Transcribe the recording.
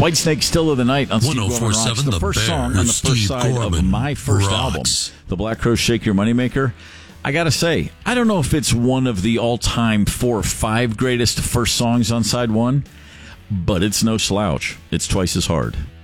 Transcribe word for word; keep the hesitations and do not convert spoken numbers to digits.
Whitesnake, Still of the Night on Steve Gorman Rocks. one oh four point seven The The first Bear, song on the Steve first side Gorman of my first Rocks. album, The Black Crowes Shake Your Moneymaker. I gotta say, I don't know if it's one of the all-time four or five greatest first songs on side one, but it's no slouch. It's twice as hard.